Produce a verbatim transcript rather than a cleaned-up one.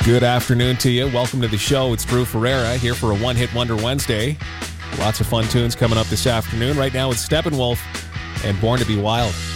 Good afternoon to you. Welcome to the show. It's Drew Ferreira here for a One Hit Wonder Wednesday. Lots of fun tunes coming up this afternoon. Right now it's Steppenwolf and Born to Be Wild.